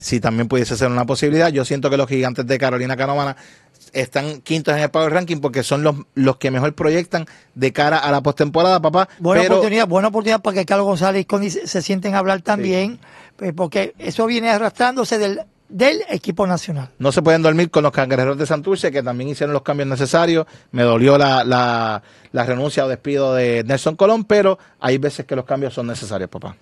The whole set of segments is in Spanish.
si también pudiese ser una posibilidad. Yo siento que los Gigantes de Carolina Canóvana están quintos en el Power Ranking porque son los que mejor proyectan de cara a la postemporada, papá. Buena oportunidad para que Carlos González y Connie se sienten a hablar también, sí, porque eso viene arrastrándose del equipo nacional. No se pueden dormir con los Cangrejeros de Santurce, que también hicieron los cambios necesarios. Me dolió la renuncia o despido de Nelson Colón, pero hay veces que los cambios son necesarios, papá.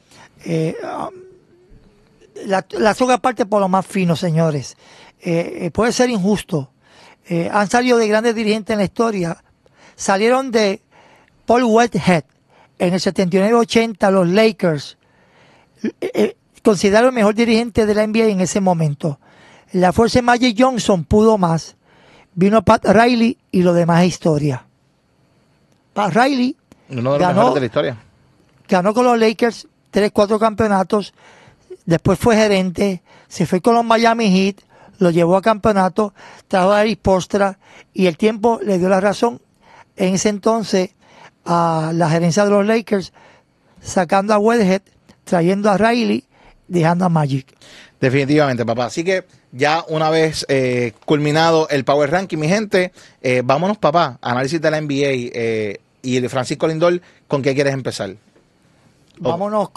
La soga parte por lo más fino, señores. Puede ser injusto. Han salido de grandes dirigentes en la historia. Salieron de Paul Whitehead en el 79-80, los Lakers. Consideraron el mejor dirigente de la NBA en ese momento. La fuerza de Magic Johnson pudo más. Vino Pat Riley y lo demás es historia. Pat Riley uno de los mejores de la historia. Ganó con los Lakers 3-4 campeonatos. Después fue gerente. Se fue con los Miami Heat. Lo llevó a campeonato. Trajo a Eric Spoelstra. Y el tiempo le dio la razón en ese entonces a la gerencia de los Lakers, sacando a Whitehead, trayendo a Riley, dejando a Magic. Definitivamente, papá. Así que ya una vez culminado el Power Ranking, mi gente, vámonos, papá, análisis de la NBA y de Francisco Lindor, ¿con qué quieres empezar? Vámonos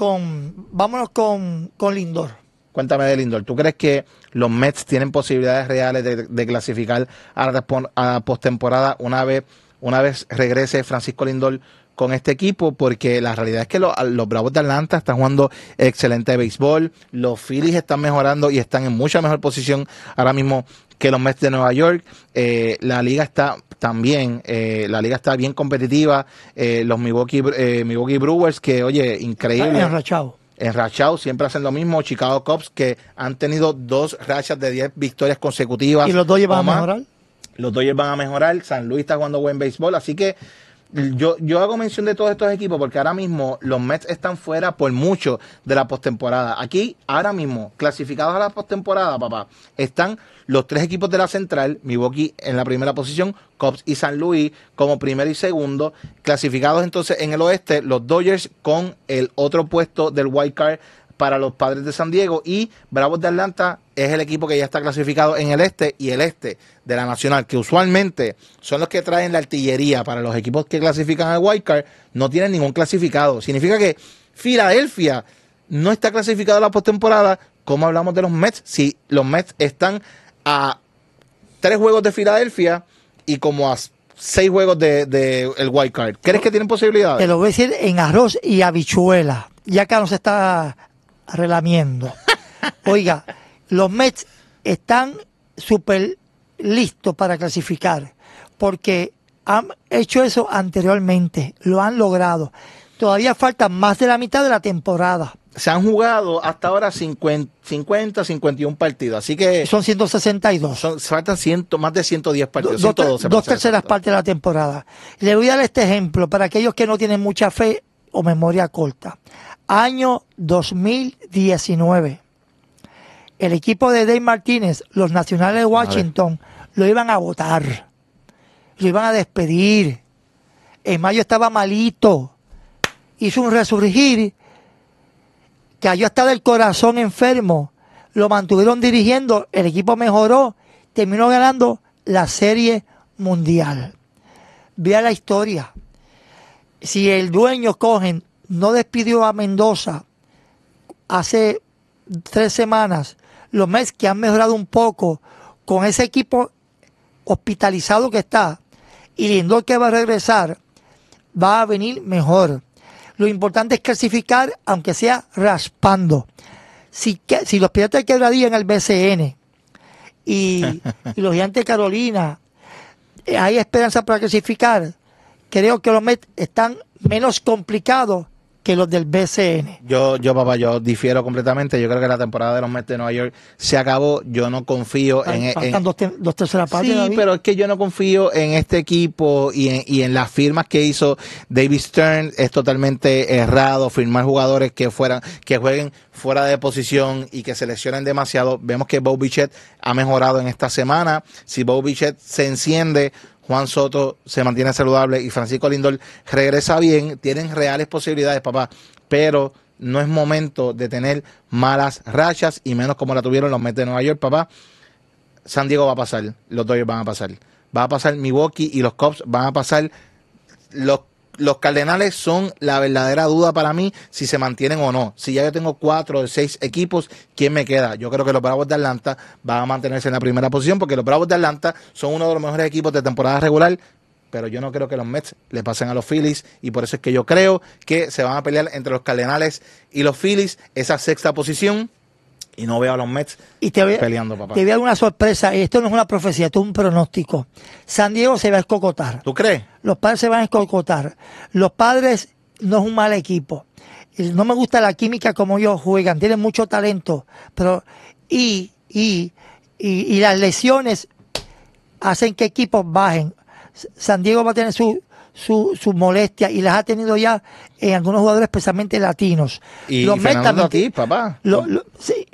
con Lindor. Cuéntame de Lindor. ¿Tú crees que los Mets tienen posibilidades reales de clasificar a la postemporada una vez regrese Francisco Lindor con este equipo? Porque la realidad es que los Bravos de Atlanta están jugando excelente béisbol, los Phillies están mejorando y están en mucha mejor posición ahora mismo que los Mets de Nueva York. La liga está también, la liga está bien competitiva. Los Milwaukee Brewers, que oye, increíble. Enrachado, siempre hacen lo mismo. Chicago Cubs, que han tenido 2 rachas de 10 victorias consecutivas. ¿Y los Dodgers van a mejorar? Los Dodgers van a mejorar. San Luis está jugando buen béisbol, así que yo hago mención de todos estos equipos porque ahora mismo los Mets están fuera por mucho de la postemporada. Aquí, ahora mismo, clasificados a la postemporada, papá, están los 3 equipos de la central, Milwaukee en la primera posición, Cubs y San Luis como primero y segundo. Clasificados entonces en el oeste, los Dodgers con el otro puesto del wild card para los Padres de San Diego, y Bravos de Atlanta es el equipo que ya está clasificado en el este, y el este de la Nacional, que usualmente son los que traen la artillería para los equipos que clasifican al wild card, no tienen ningún clasificado. Significa que Filadelfia no está clasificado a la postemporada. ¿Cómo hablamos de los Mets? Si los Mets están a 3 juegos de Filadelfia y como a 6 juegos de el wild card. ¿Crees que tienen posibilidades? Te lo voy a decir en arroz y habichuela, ya que no se está relamiendo. Oiga, los Mets están súper listos para clasificar, porque han hecho eso anteriormente, lo han logrado. Todavía falta más de la mitad de la temporada. Se han jugado hasta ahora 50, 51 partidos, así que son 162. Faltan más de 110 partidos. 2 terceras partes de la temporada. Le voy a dar este ejemplo para aquellos que no tienen mucha fe o memoria corta. Año 2019. El equipo de Dave Martínez, los Nacionales de Washington, lo iban a votar. Lo iban a despedir. En mayo estaba malito. Hizo un resurgir. Cayó hasta del corazón enfermo. Lo mantuvieron dirigiendo. El equipo mejoró. Terminó ganando la Serie Mundial. Vea la historia. Si el dueño Cohen no despidió a Mendoza hace 3 semanas, los Mets, que han mejorado un poco con ese equipo hospitalizado que está, y Lindor que va a regresar, va a venir mejor. Lo importante es clasificar, aunque sea raspando. Si los Piratas de Quebradilla en el BCN y los Gigantes de Carolina hay esperanza para clasificar, creo que los Mets están menos complicados que los del BCN. Papá, difiero completamente. Yo creo que la temporada de los Mets de Nueva York se acabó. Yo no confío faltan dos terceras partes. Sí, David, pero es que yo no confío en este equipo y en las firmas que hizo David Stern. Es totalmente errado firmar jugadores que jueguen fuera de posición y que se lesionen demasiado. Vemos que Bo Bichette ha mejorado en esta semana. Si Bo Bichette se enciende, Juan Soto se mantiene saludable y Francisco Lindor regresa bien, tienen reales posibilidades, papá, pero no es momento de tener malas rachas, y menos como la tuvieron los Mets de Nueva York, papá. San Diego va a pasar, los Dodgers van a pasar. Va a pasar Milwaukee y los Cubs van a pasar. Los Cardenales son la verdadera duda para mí si se mantienen o no. Si ya yo tengo 4 de 6 equipos, ¿quién me queda? Yo creo que los Bravos de Atlanta van a mantenerse en la primera posición, porque los Bravos de Atlanta son uno de los mejores equipos de temporada regular, pero yo no creo que los Mets le pasen a los Phillies, y por eso es que yo creo que se van a pelear entre los Cardenales y los Phillies esa sexta posición, y no veo a los Mets peleando, papá. Te voy a dar una sorpresa, esto no es una profecía, esto es un pronóstico. San Diego se va a escocotar. ¿Tú crees? Los Padres se van a escocotar. Los Padres no es un mal equipo. No me gusta la química como ellos juegan, tienen mucho talento, pero y las lesiones hacen que equipos bajen. San Diego va a tener su molestia, y las ha tenido ya en algunos jugadores, especialmente latinos. Y los Mets Fernando Tatís, papá. Sí,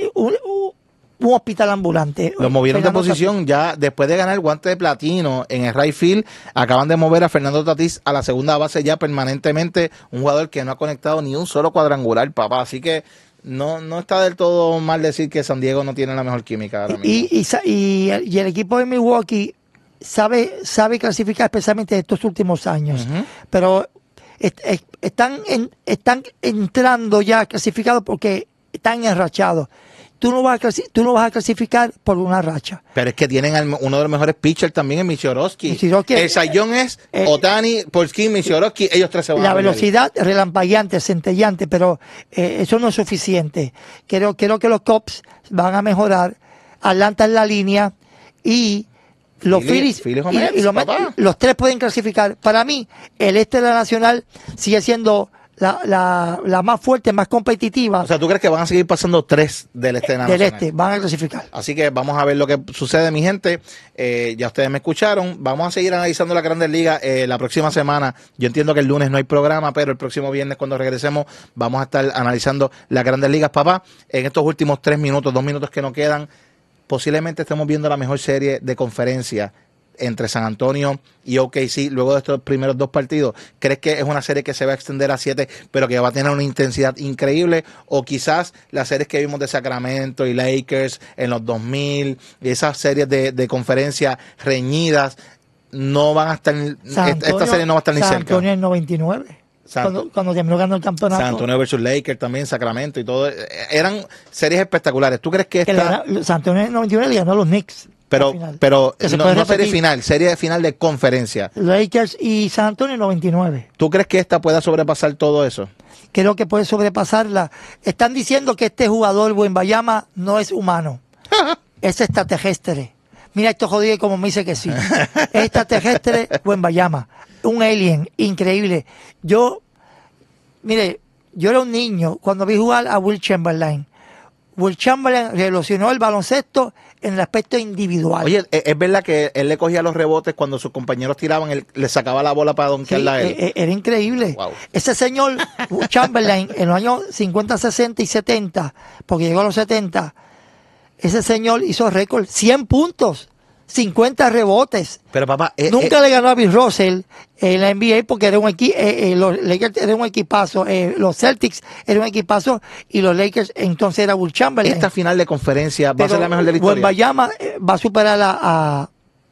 un hospital ambulante. Lo movieron Fernando de posición Tatís. ya después de ganar el guante de platino en el right field. Acaban de mover a Fernando Tatís a la segunda base ya permanentemente, un jugador que no ha conectado ni un solo cuadrangular, papá. Así que no está del todo mal decir que San Diego no tiene la mejor química ahora mismo. Y el equipo de Milwaukee sabe clasificar, especialmente estos últimos años, pero están entrando ya clasificados porque están enrachados. Tú no vas a clasificar por una racha. Pero es que tienen uno de los mejores pitchers también en Michorowski. El sayón es Ohtani, Polskin, Michorowski, ellos tres se van a la pelear. velocidad relampagueante, centellante, pero eso no es suficiente. Creo que los Cubs van a mejorar. Atlanta en la línea, y los Phillies y los Mets, los tres pueden clasificar. Para mí, el este de la Nacional sigue siendo la más fuerte, más competitiva. O sea, ¿tú crees que van a seguir pasando 3 del este de la del Nacional? este, van a clasificar. Así que vamos a ver lo que sucede, mi gente. Ya ustedes me escucharon. Vamos a seguir analizando la Grandes Ligas la próxima semana. Yo entiendo que el lunes no hay programa, pero el próximo viernes, cuando regresemos, vamos a estar analizando las Grandes Ligas, papá. En estos últimos 3 minutos, 2 minutos que nos quedan, posiblemente estemos viendo la mejor serie de conferencia entre San Antonio y OKC luego de estos primeros 2 partidos. ¿Crees que es una serie que se va a extender a 7, pero que va a tener una intensidad increíble? O quizás las series que vimos de Sacramento y Lakers en los 2000, y esas series de conferencia reñidas, no van a estar, esta serie no va a estar ni cerca. San Antonio en 99. Cuando terminó ganando el campeonato. San Antonio versus Lakers también, Sacramento y todo. Eran series espectaculares. ¿Tú crees que esta... San Antonio en 99 le ganó a los Knicks. Pero no serie final de conferencia. Lakers y San Antonio en 99. ¿Tú crees que esta pueda sobrepasar todo eso? Creo que puede sobrepasarla. Están diciendo que este jugador, Wembanyama, no es humano. Es extraterrestre. Mira esto jodido como me dice que sí. Es extraterrestre, Wembanyama. Un alien increíble. Yo era un niño cuando vi jugar a Will Chamberlain. Will Chamberlain revolucionó el baloncesto en el aspecto individual. Oye, es verdad que él le cogía los rebotes cuando sus compañeros tiraban, él le sacaba la bola para donkearla a él. Era increíble. Wow. Ese señor Chamberlain, en los años 50, 60 y 70, porque llegó a los 70, ese señor hizo récord, 100 puntos. 50 rebotes. Pero papá, nunca le ganó a Bill Russell en la NBA porque era un los Lakers eran un equipazo, los Celtics eran un equipazo y los Lakers entonces era Will Chamberlain. Esta final de conferencia va a ser la mejor de la historia. Wembanyama va a superar a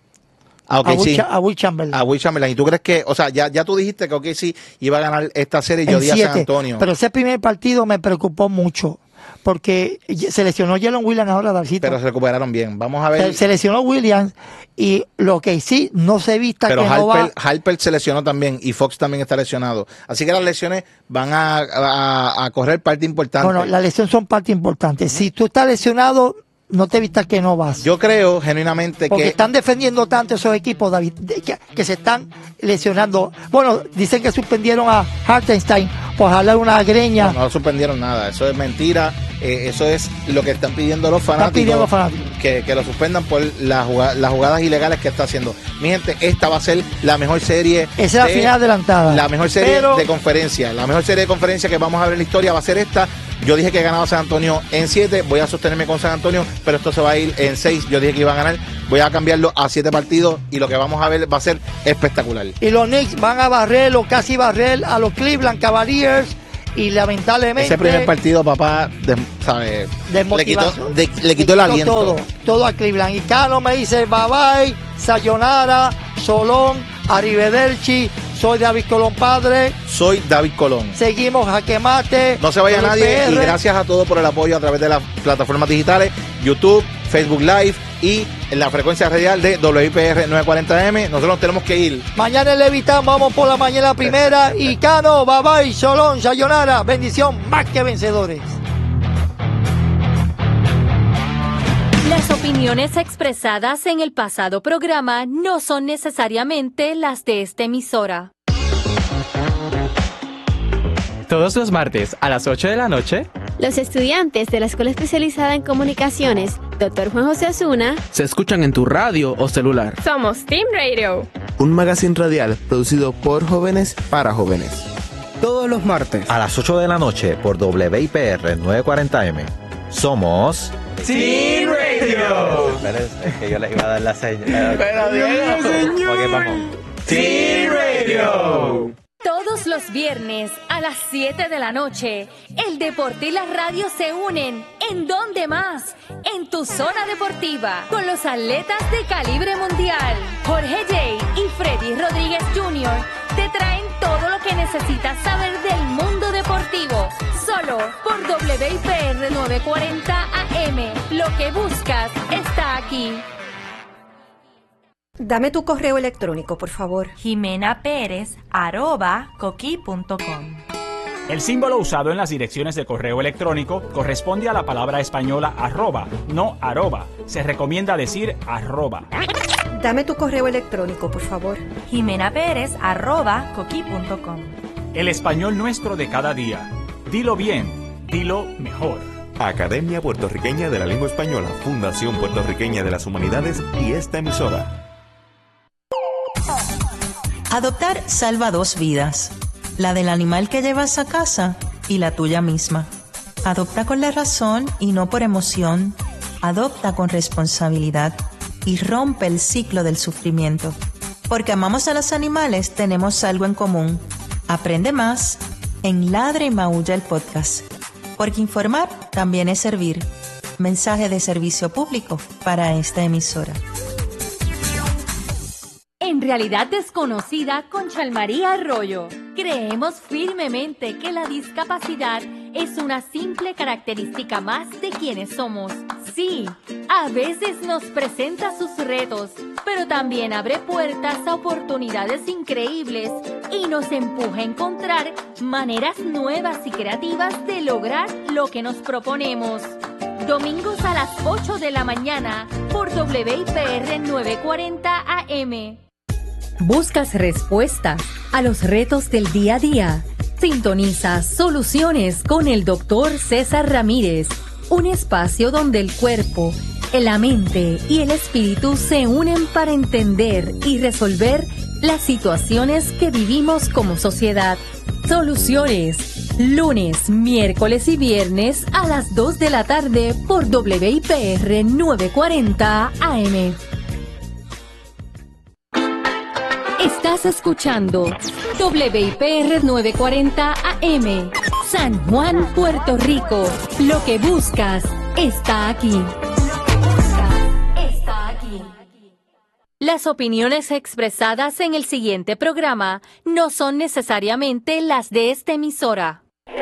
Will Chamberlain. A Will Chamberlain. ¿Y tú crees que, o sea, ya tú dijiste que OKC iba a ganar esta serie y yo di a San Antonio? Pero ese primer partido me preocupó mucho. Porque se lesionó Jalen Williams ahora, Darcito. Pero se recuperaron bien. Vamos a ver. Se lesionó Williams y lo que sí no se vista pero que Harper se lesionó también y Fox también está lesionado. Así que las lesiones van a correr parte importante. Bueno, las lesiones son parte importante. Si tú estás lesionado, no te vistas que no vas. Yo creo genuinamente porque están defendiendo tanto esos equipos, David, que se están lesionando. Bueno, dicen que suspendieron a Hartenstein por jalar una greña. No suspendieron nada, eso es mentira. Eso es lo que están pidiendo los fanáticos. Que lo suspendan por las jugadas ilegales que está haciendo. Mi gente, esta va a ser la mejor serie. Esa es la final adelantada. La mejor serie de conferencia. La mejor serie de conferencia que vamos a ver en la historia va a ser esta. Yo dije que ganaba San Antonio en 7. Voy a sostenerme con San Antonio, pero esto se va a ir en 6. Yo dije que iba a ganar. Voy a cambiarlo a 7 partidos y lo que vamos a ver va a ser espectacular. Y los Knicks van a barrer o casi barrer a los Cleveland Cavaliers Y lamentablemente... Ese primer partido, papá, ¿sabes? Desmotivación. Le quitó el aliento. Todo a Cleveland. Y Cano me dice, bye bye, sayonara, solón, arrivederci. Soy David Colón Padre. Soy David Colón. Seguimos Jaque Mate. No se vaya nadie y gracias a todos por el apoyo a través de las plataformas digitales, YouTube, Facebook Live y en la frecuencia radial de WIPR 940M. Nosotros nos tenemos que ir. Mañana en Levitán vamos por la mañana primera. Y Cano, bye bye, solón, sayonara. Bendición, más que vencedores. Las opiniones expresadas en el pasado programa no son necesariamente las de esta emisora. Todos los martes a las 8 de la noche, los estudiantes de la Escuela Especializada en Comunicaciones, Dr. Juan José Osuna, se escuchan en tu radio o celular. Somos Team Radio, un magazine radial producido por jóvenes para jóvenes. Todos los martes a las 8 de la noche por WIPR 940M. Somos... Team Radio. Es que yo les iba a dar la señal. Pero Diego, ok, vamos. Team Radio. Todos los viernes a las 7 de la noche, el deporte y la radio se unen. ¿En dónde más? En tu zona deportiva, con los atletas de calibre mundial. Jorge J. y Freddy Rodríguez Jr. te traen todo lo que necesitas saber del mundo deportivo. Solo por WIPR 940 AM. Lo que buscas está aquí. Dame tu correo electrónico, por favor. jimenaperez@coqui.com. El símbolo usado en las direcciones de correo electrónico corresponde a la palabra española arroba, no arroba. Se recomienda decir arroba. Dame tu correo electrónico, por favor. jimenaperez@coqui.com. El español nuestro de cada día. Dilo bien, dilo mejor. Academia Puertorriqueña de la Lengua Española, Fundación Puertorriqueña de las Humanidades y esta emisora. Adoptar salva dos vidas, la del animal que llevas a casa y la tuya misma. Adopta con la razón y no por emoción. Adopta con responsabilidad y rompe el ciclo del sufrimiento. Porque amamos a los animales, tenemos algo en común. Aprende más en Ladra y Maulla el podcast. Porque informar también es servir. Mensaje de servicio público para esta emisora. En Realidad Desconocida con Chalmaría Arroyo, creemos firmemente que la discapacidad es una simple característica más de quienes somos. Sí, a veces nos presenta sus retos, pero también abre puertas a oportunidades increíbles y nos empuja a encontrar maneras nuevas y creativas de lograr lo que nos proponemos. Domingos a las 8 de la mañana por WIPR 940 AM. ¿Buscas respuestas a los retos del día a día? Sintoniza Soluciones con el Dr. César Ramírez, un espacio donde el cuerpo, la mente y el espíritu se unen para entender y resolver las situaciones que vivimos como sociedad. Soluciones, lunes, miércoles y viernes a las 2 de la tarde por WIPR 940 AM. Estás escuchando WIPR 940 AM, San Juan, Puerto Rico. Lo que buscas está aquí. Las opiniones expresadas en el siguiente programa no son necesariamente las de esta emisora.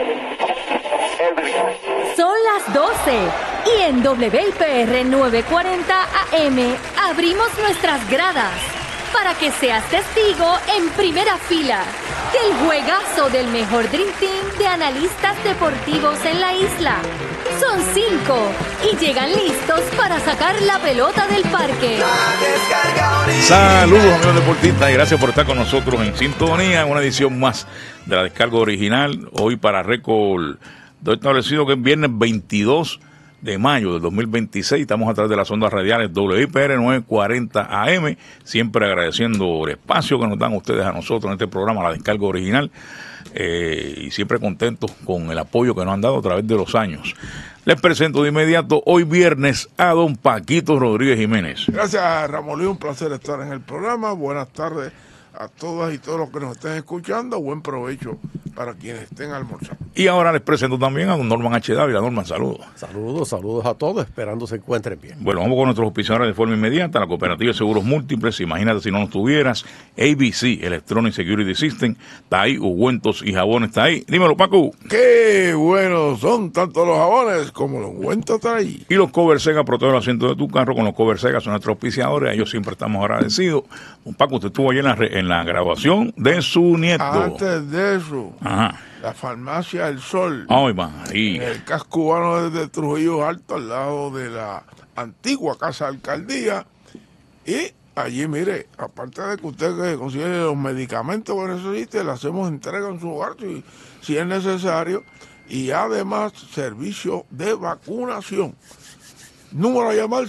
Son las 12 y en WIPR 940 AM abrimos nuestras gradas para que seas testigo en primera fila del juegazo del mejor Dream Team de analistas deportivos en la isla. Son 5 y llegan listos para sacar la pelota del parque. Saludos amigos deportistas y gracias por estar con nosotros en sintonía en una edición más de la descarga original. Hoy para récord doy establecido que es viernes 22 de mayo del 2026, estamos a través de las ondas radiales WIPR 940 AM, siempre agradeciendo el espacio que nos dan ustedes a nosotros en este programa, la descarga original, y siempre contentos con el apoyo que nos han dado a través de los años. Les presento de inmediato hoy viernes a don Paquito Rodríguez Jiménez. Gracias, Ramón Luis, un placer estar en el programa. Buenas tardes a todas y todos los que nos estén escuchando. Buen provecho para quienes estén almorzando. Y ahora les presento también a don Norman H. Dávila. Norman, saludos. Saludos a todos, esperando se encuentren bien. Bueno, vamos con nuestros auspiciadores de forma inmediata. La Cooperativa de Seguros Múltiples, imagínate si no nos tuvieras. ABC, Electronic Security System, está ahí. Ungüentos y jabones está ahí. Dímelo, Paco. Qué buenos son tanto los jabones como los ungüentos está ahí. Y los Cover Sega, protege el asiento de tu carro con los Cover Sega, son nuestros auspiciadores. A ellos siempre estamos agradecidos. Don Paco, usted estuvo allí en la graduación de su nieto. Antes de eso, ajá, la Farmacia del Sol. Ay, María. En el casco urbano de Trujillo Alto, al lado de la antigua Casa de Alcaldía. Y allí, mire, aparte de que usted consigue los medicamentos que necesite, le hacemos entrega en su hogar si es necesario. Y además, servicio de vacunación. Número a llamar,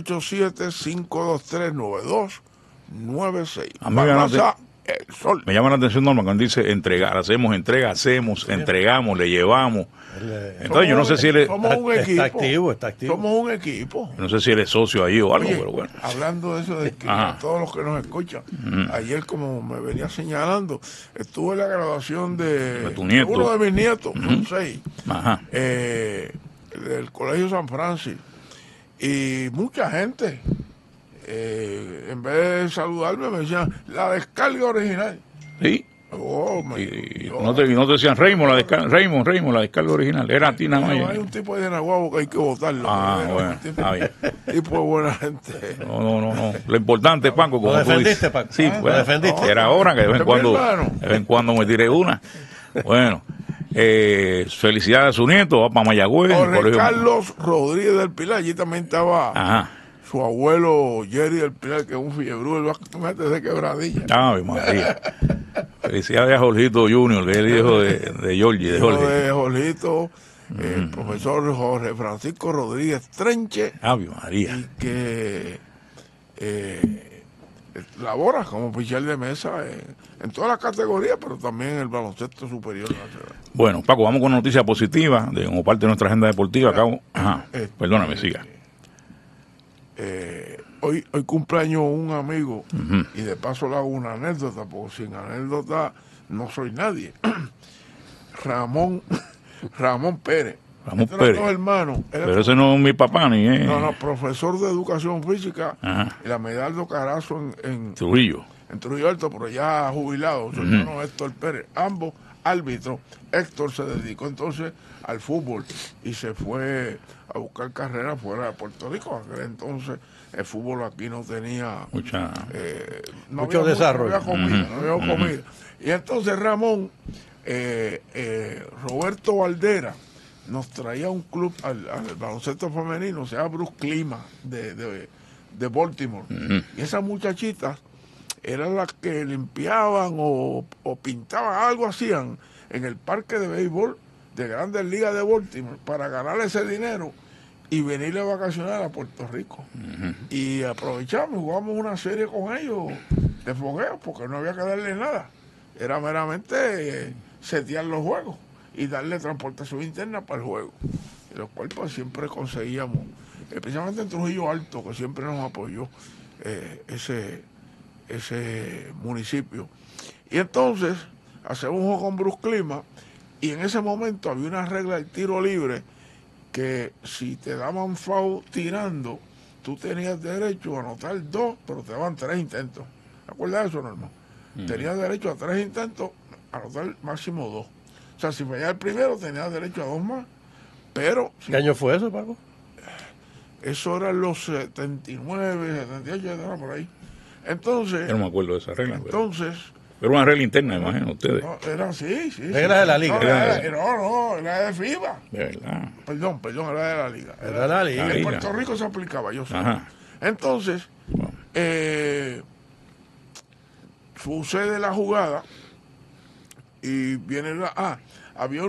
787-523-9296. Farmacia El Sol. Me llama la atención, Norma, cuando dice entregar, hacemos entrega, entregamos, le llevamos. Entonces yo no sé si él somos un equipo. Está activo. Somos un equipo. No sé si él es socio ahí o algo, Oye, pero bueno. Hablando de eso, de que a todos los que nos escuchan, ayer, como me venía señalando, estuve en la graduación de tu nieto. Uno de mis nietos, son 6, Ajá. Del Colegio San Francis. Y mucha gente, en vez de saludarme, me decían, la descarga original. Sí. Y no te decían Raymond, la descarga original. Era a ti nada más. Hay un tipo de Nahuabo que hay que votarlo. Bueno, está bien. Tipo de buena gente. No. Lo importante, Paco, como ¿Lo tú defendiste, dices. Paco? Sí, ¿Lo defendiste? Era hora que de vez en cuando me tiré una. Bueno, felicidades a su nieto, va para Mayagüez. Jorge Carlos Rodríguez del Pilar, allí también estaba. Ajá. Su abuelo Jerry del Pilar, que es un fiebrú, el de Quebradilla. Ay, María. Felicidades a Jorgito Junior, que es el hijo de Georgie, de Jorge. De Jorgito, el profesor Jorge Francisco Rodríguez Trenche. Ave María. Y que labora como oficial de mesa en todas las categorías, pero también en el baloncesto superior nacional. Bueno, Paco, vamos con noticias positivas como parte de nuestra agenda deportiva. Acabo. Ajá. Perdóname, siga. Hoy cumpleaños un amigo y de paso le hago una anécdota, porque sin anécdota no soy nadie. Ramón Pérez. Ramón Pérez. Dos hermanos. Pero ese no es mi papá ni es. No, profesor de educación física. Y la Medaldo Carazo en Trujillo. En Trujillo Alto, pero ya jubilado. Su hermano Héctor Pérez. Ambos árbitros. Héctor se dedicó entonces al fútbol y se fue a buscar carrera fuera de Puerto Rico. Entonces el fútbol aquí no tenía mucho desarrollo. No había comida. Y entonces Ramón, Roberto Valdera, nos traía un club al baloncesto femenino, se llama Bruce Clima, de Baltimore. Y esas muchachitas eran las que limpiaban o pintaban, algo hacían en el parque de béisbol de Grandes Ligas de Baltimore para ganar ese dinero y venir a vacacionar a Puerto Rico. Y aprovechamos y jugamos una serie con ellos de fogueo, porque no había que darle nada. Era meramente setear los juegos y darle transportación interna para el juego. Y lo cual pues siempre conseguíamos, especialmente en Trujillo Alto, que siempre nos apoyó ese municipio. Y entonces hacemos un juego con Bruce Clima, y en ese momento había una regla del tiro libre que si te daban foul tirando, tú tenías derecho a anotar 2, pero te daban 3 intentos. ¿Te acuerdas de eso, Norma? Tenías derecho a 3 intentos, a anotar máximo 2. O sea, si fallaba el primero, tenías derecho a 2 más. Pero... ¿Qué año fue eso, Paco? Eso era los 79, 78, por ahí. Entonces... Yo no me acuerdo de esa regla. Entonces... Pero una regla interna, imagino ustedes. No, era así, sí. Regla de la liga. Era de FIBA. De verdad. Perdón, era de la liga. Era de la liga. En Puerto Rico se aplicaba, yo sé. Entonces, sucede la jugada y viene había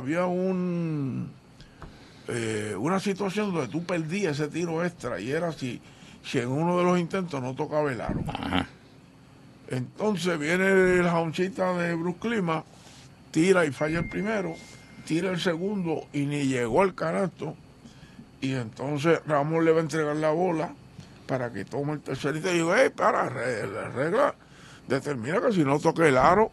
una situación donde tú perdías ese tiro extra y era si en uno de los intentos no tocaba el aro. Entonces viene la jonchita de Bruce Clima, tira y falla el primero, tira el segundo y ni llegó al canasto. Y entonces Ramón le va a entregar la bola para que tome el tercerito. Y digo, para, la regla determina que si no toca el aro,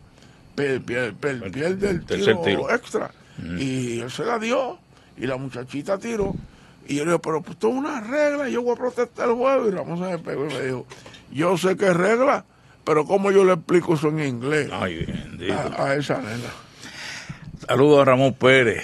pierde el tiro extra. Y él se la dio, y la muchachita tiró. Y yo le digo, pero pues esto es una regla, yo voy a protestar el juego. Y Ramón se me pegó y me dijo, yo sé que es regla, pero ¿cómo yo le explico eso en inglés? Ay, bendito. A esa nena. Saludos a Ramón Pérez.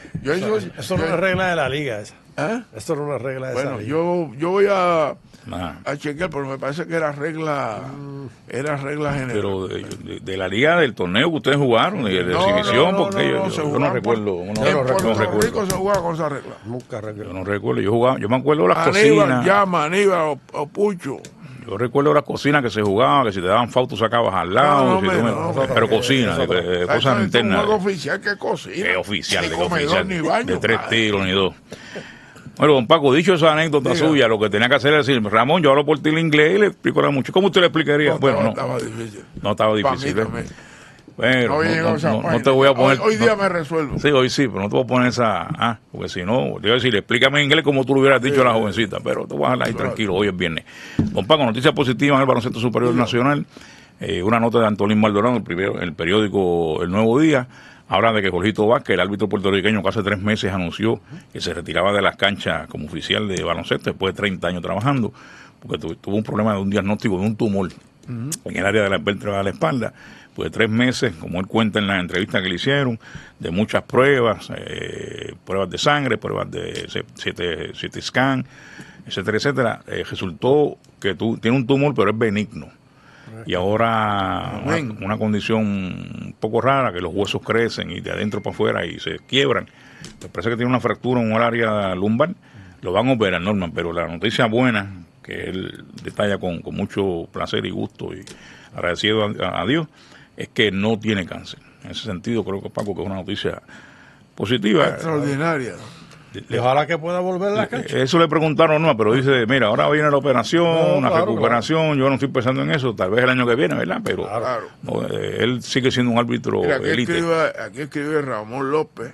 Eso no es una regla de la liga esa. Esto no es una regla de esa liga. Yo voy a chequear, pero me parece que era regla general. Pero de la liga del torneo que ustedes jugaron, de exhibición, porque yo no recuerdo. Puerto Rico se jugaba con esa regla. Nunca recuerdo. Yo no recuerdo, yo me acuerdo de las cocinas. Aníbal o Pucho. Yo recuerdo las cocinas que se jugaban, que si te daban foul tú sacabas al lado, pero cocina, cosas internas. No es oficial que cocina. Es oficial, ni comedor, ni baño, de 3 tiros ni 2. Bueno, don Paco, dicho esa anécdota suya, lo que tenía que hacer es decir, Ramón, yo hablo por ti el inglés y le explico a la muchacha. ¿Cómo usted le explicaría? No estaba difícil. No estaba difícil. Bueno, no te voy a poner... Hoy día me resuelvo. Sí, hoy sí, pero no te voy a poner esa... porque si no, te iba a decir, explícame en inglés como tú lo hubieras dicho a la jovencita, pero te voy a dejar ahí tranquilo, hoy es viernes. Don Paco, noticia positiva en el Baloncesto Superior Nacional. Una nota de Antolín Maldonado, el periódico El Nuevo Día, habla de que Jorgito Vázquez, el árbitro puertorriqueño que hace 3 meses anunció que se retiraba de las canchas como oficial de baloncesto después de 30 años trabajando, porque tuvo un problema de un diagnóstico de un tumor en el área de la vértebra de la espalda. Pues 3 meses, como él cuenta en la entrevista que le hicieron, de muchas pruebas, pruebas de sangre, pruebas de CT scan, etcétera, etcétera. Resultó que tiene un tumor, pero es benigno. Y ahora una condición un poco rara, que los huesos crecen y de adentro para afuera y se quiebran. Me parece que tiene una fractura en un área lumbar. Lo van a operar, Norman, pero la noticia buena, que él detalla con mucho placer y gusto y agradecido a Dios, es que no tiene cáncer. En ese sentido, creo que Paco, que es una noticia positiva. Extraordinaria. Ojalá que pueda volver a la cancha. Eso le preguntaron, no, pero dice, mira, ahora viene la operación, recuperación, yo no estoy pensando en eso, tal vez el año que viene, ¿verdad? Pero no, él sigue siendo un árbitro élite. Aquí escribe Ramón López,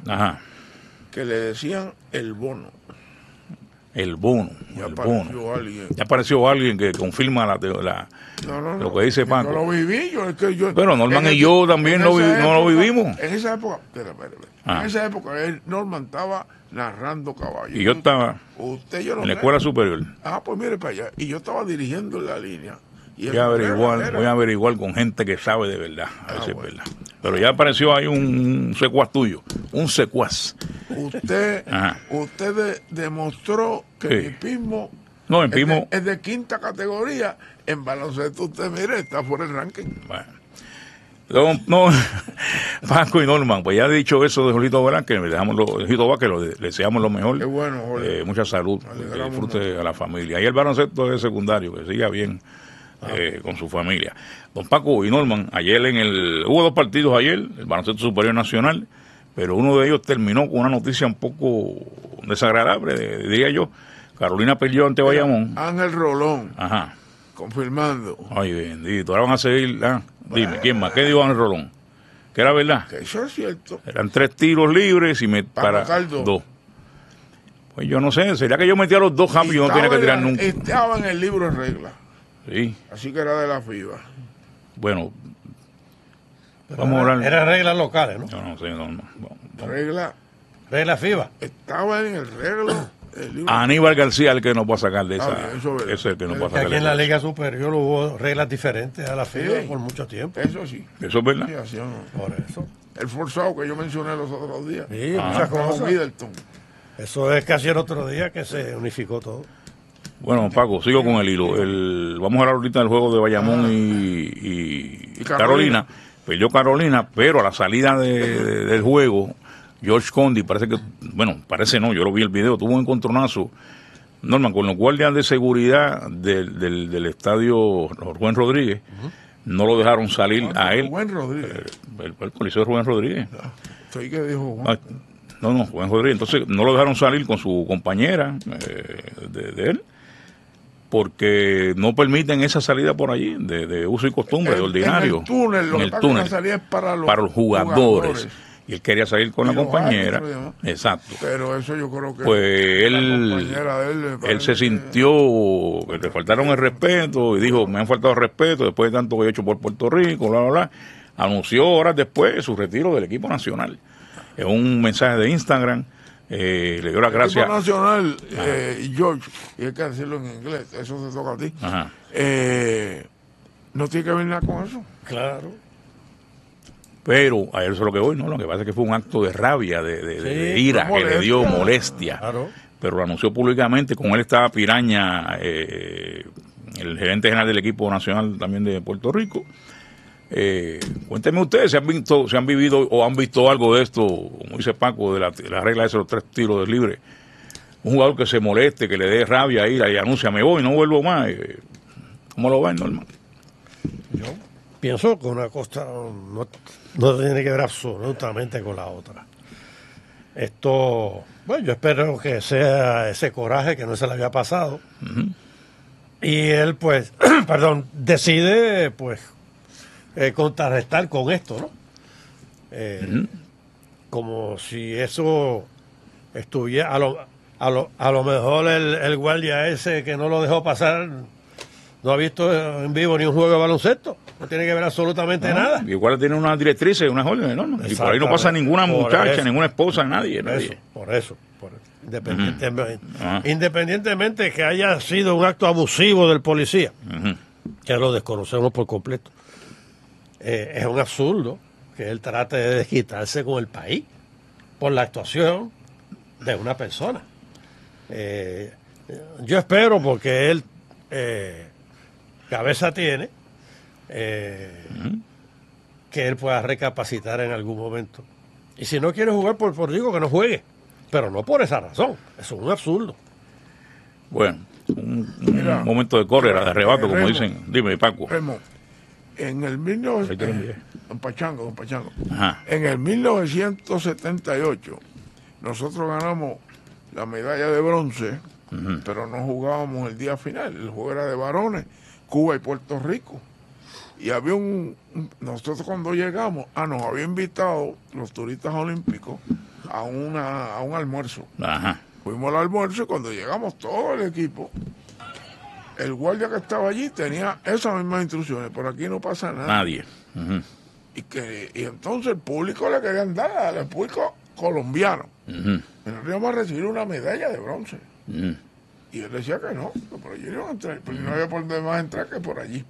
que le decían el bono. El bono. Ya apareció alguien que confirma lo que dice Paco. Yo lo viví. Pero Norman y yo también no lo vivimos. En esa época, en esa época Norman estaba narrando caballos. Y yo estaba en la escuela superior. Pues mire para allá. Y yo estaba dirigiendo la línea. Voy a averiguar con gente que sabe de verdad. A ver si es verdad. Pero ya apareció ahí un secuaz tuyo. Un secuaz. Usted demostró que el hipismo es de 5ª categoría. En baloncesto usted, mire, está fuera del ranking. No, Paco y Norman, pues ya he dicho eso de Jorgito Vázquez, le deseamos lo mejor. Qué bueno, Jorge. Mucha salud, que disfrute a la familia. Y el baloncesto es secundario, que siga bien con su familia. Don Paco y Norman, hubo 2 partidos ayer, el Baloncesto Superior Nacional, pero uno de ellos terminó con una noticia un poco desagradable, diría yo. Carolina perdió ante Bayamón. Ángel Rolón. Confirmando. Ay, bendito. Ahora van a seguir. Dime, ¿quién más? ¿Qué dijo Ángel Rolón? ¿Que era verdad? Que eso es cierto. Eran 3 tiros libres y para 2. Pues yo no sé, sería que yo metía los 2 cambios y no tenía que tirar nunca. Estaba en el libro de reglas. Sí. Así que era de la FIBA. Bueno, vamos a hablar. Eran reglas locales, ¿no? Yo no sé, no. Regla FIBA. Estaba en el reglo. Aníbal García el que nos va a sacar de esa. Es el que nos va a sacar. Aquí en la Liga Superior hubo reglas diferentes a la FIBA por mucho tiempo. Eso sí. Eso es verdad. Por eso. El forzado que yo mencioné los otros días. Sí, muchas cosas. Eso es casi el otro día que se unificó todo. Bueno, Paco, sigo con el hilo. Vamos a hablar ahorita del juego de Bayamón y Carolina. Perdió Carolina, pero a la salida del juego, George Condi, parece no, yo lo vi el video, tuvo un encontronazo, Norman, con los guardias de seguridad del estadio Rubén Rodríguez. No lo dejaron salir a él. Rubén Rodríguez. El policía Rubén Rodríguez. Estoy que dijo Juan. No, Rubén Rodríguez. Entonces no lo dejaron salir con su compañera de él, porque no permiten esa salida por allí de uso y costumbre, de ordinario. En el túnel, la salida es para los jugadores. y él quería salir con la compañera. Exacto. Pero eso yo creo que pues él se sintió que le faltaron el respeto y dijo, me han faltado el respeto después de tanto que he hecho por Puerto Rico, bla, bla, bla. Anunció horas después su retiro del equipo nacional. En un mensaje de Instagram, le dio las gracias. El equipo nacional, George, y hay que decirlo en inglés, eso te toca a ti. Ajá. No tiene que ver nada con eso. Claro. Pero a eso es lo que voy, ¿no? Lo que pasa es que fue un acto de rabia, de ira, que le dio molestia. Claro. Pero lo anunció públicamente. Con él estaba Piraña, el gerente general del equipo nacional también de Puerto Rico. Cuéntenme ustedes si han vivido o han visto algo de esto, como dice Paco, de la regla de esos 3 tiros de libre. Un jugador que se moleste, que le dé rabia, ira y anuncia, me voy, no vuelvo más. ¿Cómo lo ven, Norman? Yo pienso que una cosa no tiene que ver absolutamente con la otra. Esto, bueno, yo espero que sea ese coraje que no se le había pasado. Uh-huh. Y él, pues, decide, pues, contrarrestar con esto, ¿no? Uh-huh. Como si eso estuviera, a lo mejor el guardia ese que no lo dejó pasar no ha visto en vivo ni un juego de baloncesto, no tiene que ver absolutamente nada. Igual tiene unas directrices, unas órdenes, ¿no? Y por ahí no pasa ninguna muchacha, ninguna esposa, nadie. Por eso. Independientemente de que haya sido un acto abusivo del policía, que lo desconocemos por completo, es un absurdo que él trate de desquitarse con el país por la actuación de una persona. Yo espero, porque él cabeza tiene, que él pueda recapacitar en algún momento. Y si no quiere jugar por Puerto Rico, que no juegue, pero no por esa razón. Eso es un absurdo. Bueno, un momento de cólera, de arrebato, como dicen. Dime, Paco. En el Don Pachango. Ajá. En el 1978 nosotros ganamos la medalla de bronce, pero no jugábamos el día final. El juego era de varones, Cuba y Puerto Rico. Y había nosotros cuando llegamos, nos había invitado los turistas olímpicos a un almuerzo. Ajá. Fuimos al almuerzo y cuando llegamos todo el equipo, el guardia que estaba allí tenía esas mismas instrucciones: por aquí no pasa nada. Nadie. Y entonces el público le querían dar al público colombiano. Pero íbamos a recibir una medalla de bronce. Y él decía que no, por allí no iban a entrar, pero no había por donde más entrar que por allí.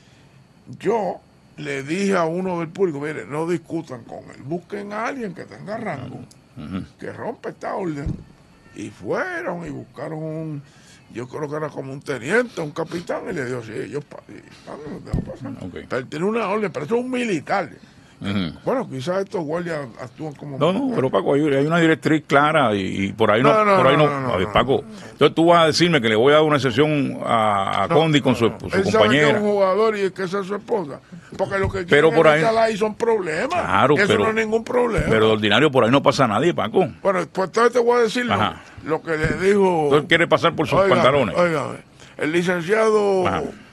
Yo le dije a uno del público: mire, no discutan con él, busquen a alguien que tenga rango, que rompa esta orden. Y fueron y buscaron yo creo que era como un teniente, un capitán, y le dijo, sí, ellos pasan. Okay. Pero tiene una orden, pero eso es un militar. Bueno, quizás estos guardias actúan como... No, pero Paco, hay una directriz clara y por ahí no. Paco, entonces tú vas a decirme que le voy a dar una excepción a Condi con su compañera. Él sabe que es un jugador y que esa es su esposa. Porque lo que quieren ahí son problemas. Claro, eso no es ningún problema. Pero de ordinario por ahí no pasa nadie, Paco. Bueno, pues entonces te voy a decir lo que le dijo... Entonces quiere pasar por sus pantalones. Óigame, el licenciado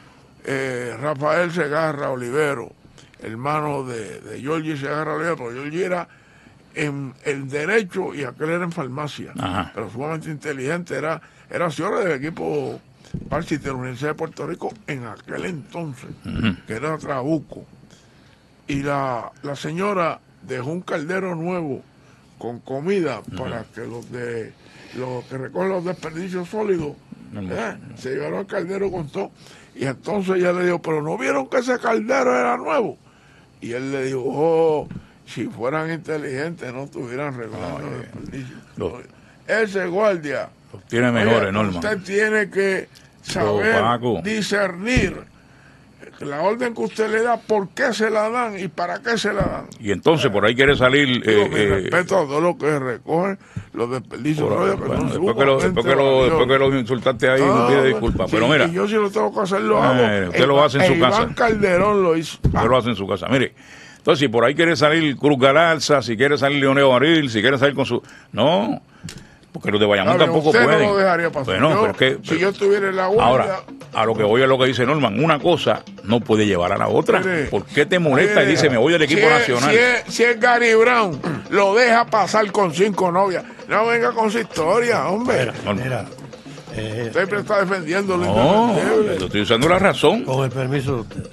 Rafael Segarra Olivero, hermano de Giorgi Segarra Olivero, porque Giorgi era en el derecho y aquel era en farmacia, pero sumamente inteligente, era señor del equipo varsity de la Universidad de Puerto Rico en aquel entonces, que era Trabuco. Y la señora dejó un caldero nuevo con comida para que los que recogen los desperdicios sólidos se llevaron el caldero con todo. Y entonces ella le dijo, pero ¿no vieron que ese caldero era nuevo? Y él le dijo, si fueran inteligentes no estuvieran regalando desperdicios. Ese guardia tiene mejores normas. Usted tiene que saber discernir la orden que usted le da, por qué se la dan y para qué se la dan. Y entonces por ahí quiere salir... respeto a todo lo que recogen los desperdicios. Después que lo insultaste ahí, no pide disculpas. Pero mira... Y yo si lo tengo que hacer, lo hago. Usted lo hace en su casa. Iván Calderón lo hizo. Usted lo hace en su casa. Mire, entonces si por ahí quiere salir Cruz Galarza, si quiere salir Leoneo Baril, si quiere salir con su... No... Porque los de Bayamón tampoco pueden. No lo dejaría pasar. Bueno, si yo estuviera en la guardia... Ahora, a lo que voy es lo que dice Norman. Una cosa no puede llevar a la otra. ¿Por qué te molesta y dice, me voy del equipo nacional? Si es Gary Brown lo deja pasar con 5 novias. No venga con su historia, hombre. Mira, siempre está defendiendo lo indefendible. Estoy usando la razón. Con el permiso de usted.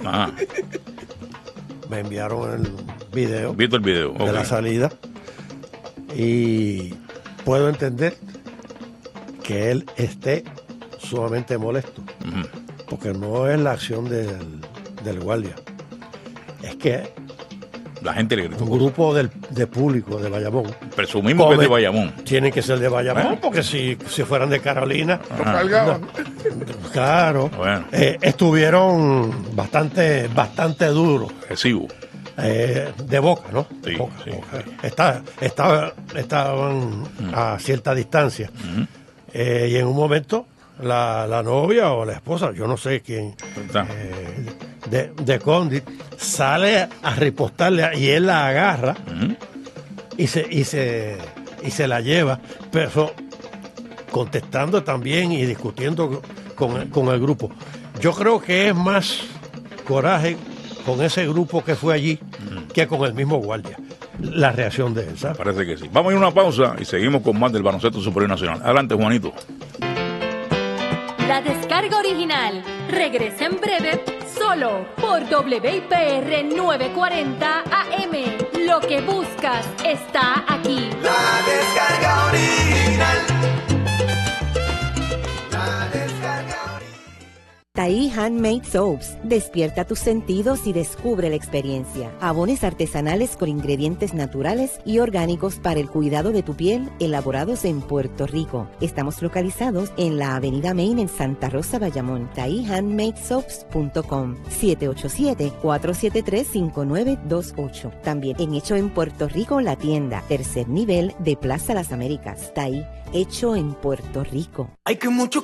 Me enviaron el video. ¿Viste el video? De la salida. Y puedo entender que él esté sumamente molesto. Porque no es la acción del guardia. Es que la gente le gritó. Un grupo de público de Bayamón. Presumimos que es de Bayamón. Tienen que ser de Bayamón, porque si fueran de Carolina. Claro. Bueno. Estuvieron bastante duros. Agresivo. De boca, ¿no? Sí, boca. Estaban a cierta distancia. Y en un momento la novia o la esposa, yo no sé quién, de Condit, sale a ripostarle y él la agarra y se la lleva, pero contestando también y discutiendo con el grupo. Yo creo que es más coraje con ese grupo que fue allí que con el mismo guardia. La reacción de él, ¿sabes? Parece que sí. Vamos a ir a una pausa y seguimos con más del baloncesto superior nacional. Adelante, Juanito. La descarga original regresa en breve solo por WIPR 940 AM. Lo que buscas está aquí. La descarga original. La descarga original. Taí Handmade Soaps. Despierta tus sentidos y descubre la experiencia. Jabones artesanales con ingredientes naturales y orgánicos para el cuidado de tu piel, elaborados en Puerto Rico. Estamos localizados en la Avenida Main en Santa Rosa, Bayamón. TaíHandmadeSoaps.com 787-473-5928. También en Hecho en Puerto Rico, la tienda, tercer nivel de Plaza Las Américas. Taí, hecho en Puerto Rico. Hay que mucho